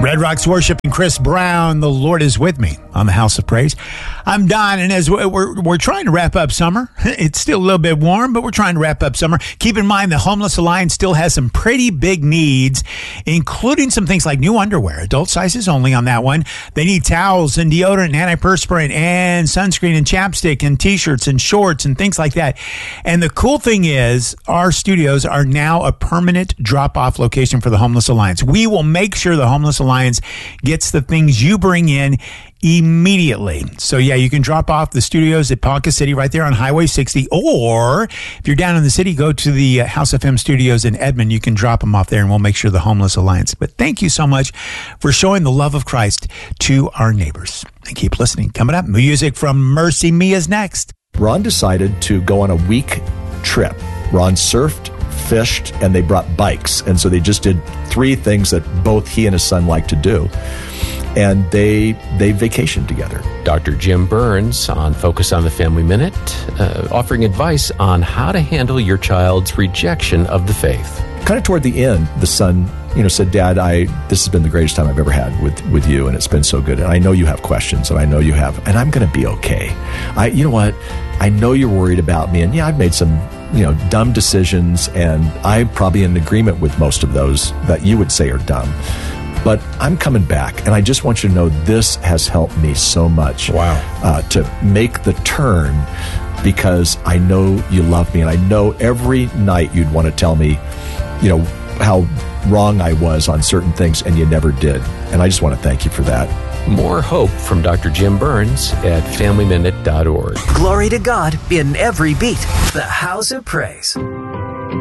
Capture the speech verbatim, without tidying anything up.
Red Rocks Worship and Chris Brown, The Lord is With Me on the House of Praise. I'm Don, and as we're, we're trying to wrap up summer, it's still a little bit warm, but we're trying to wrap up summer. Keep in mind the Homeless Alliance still has some pretty big needs, including some things like new underwear, adult sizes only on that one. They need towels and deodorant and antiperspirant and sunscreen and chapstick and t-shirts and shorts and things like that. And the cool thing is our studios are now a permanent drop-off location for the Homeless Alliance. We will make sure the Homeless Alliance gets the things you bring in immediately. So yeah, you can drop off the studios at Ponca City right there on Highway sixty, or if you're down in the city, go to the House F M studios in Edmond. You can drop them off there and we'll make sure the Homeless Alliance. But thank you so much for showing the love of Christ to our neighbors. And keep listening. Coming up, music from Mercy Me is next. Ron decided to go on a week trip. Ron surfed, fished, and they brought bikes. And so they just did three things that both he and his son like to do. And they they vacationed together. Doctor Jim Burns on Focus on the Family Minute, uh, offering advice on how to handle your child's rejection of the faith. Kind of toward the end, the son, you know, said, "Dad, I this has been the greatest time I've ever had with, with you, and it's been so good. And I know you have questions, and I know you have, and I'm going to be okay. I, you know what? I know you're worried about me, and yeah, I've made some, you know, dumb decisions, and I'm probably in agreement with most of those that you would say are dumb. But I'm coming back, and I just want you to know this has helped me so much. Wow. Uh, to make the turn, because I know you love me, and I know every night you'd want to tell me, you know, how wrong I was on certain things, and you never did. And I just want to thank you for that." More hope from Doctor Jim Burns at family minute dot org. Glory to God in every beat. The House of Praise.